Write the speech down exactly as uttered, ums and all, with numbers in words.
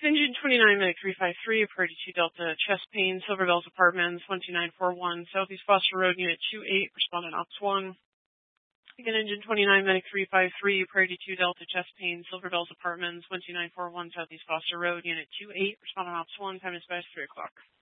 Engine twenty-nine, Medic three five three, Priority two Delta, chest pain, Silver Bells Apartments, one two nine four one, Southeast Foster Road, Unit two eight, respondent Ops one. Again, Engine twenty-nine, Medic three five three, Priority two Delta, chest pain, Silver Bells Apartments, one two nine four one, Southeast Foster Road, Unit two eight, respondent Ops one, time is best three o'clock.